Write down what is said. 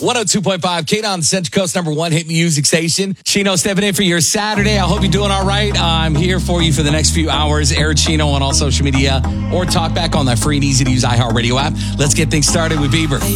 102.5, K-Don, Central Coast #1 hit music station. Chino stepping in for your Saturday. I hope you're doing all right. I'm here for you for the next few hours. Air Chino on all social media or talk back on that free and easy to use iHeartRadio app. Let's get things started with Bieber.